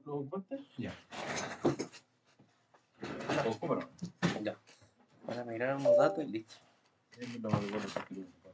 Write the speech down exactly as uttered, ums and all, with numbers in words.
¿Lo compraste? Ya. ¿Cómo no? Ya. Para mirar unos datos y listo. No me recuerdo si quiero.